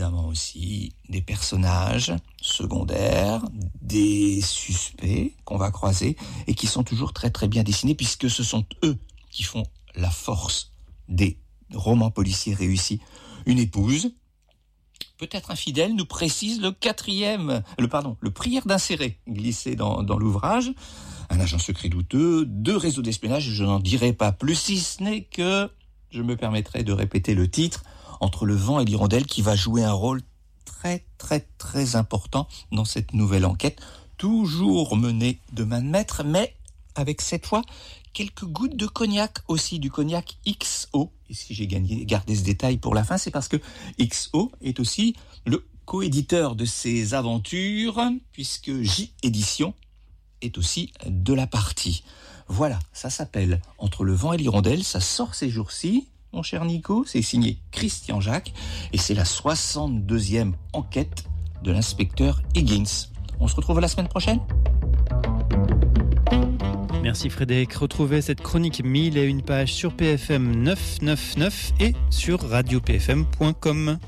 évidemment aussi des personnages secondaires, des suspects qu'on va croiser et qui sont toujours très très bien dessinés puisque ce sont eux qui font la force des romans policiers réussis. Une épouse, peut-être infidèle, nous précise le prière d'insérer glissé dans l'ouvrage. Un agent secret douteux, 2 réseaux d'espionnage, je n'en dirai pas plus, si ce n'est que je me permettrai de répéter le titre, Entre le vent et l'hirondelle, qui va jouer un rôle très très très important dans cette nouvelle enquête, toujours menée de main de maître, mais avec cette fois quelques gouttes de cognac aussi, du cognac XO. Et si j'ai gardé ce détail pour la fin, c'est parce que XO est aussi le coéditeur de ces aventures, puisque J Édition est aussi de la partie. Voilà, ça s'appelle Entre le vent et l'hirondelle, ça sort ces jours-ci, mon cher Nico, c'est signé Christian Jacques, et c'est la 62e enquête de l'inspecteur Higgins. On se retrouve la semaine prochaine ? Merci Frédéric. Retrouvez cette chronique 1001 pages sur PFM 999 et sur radiopfm.com.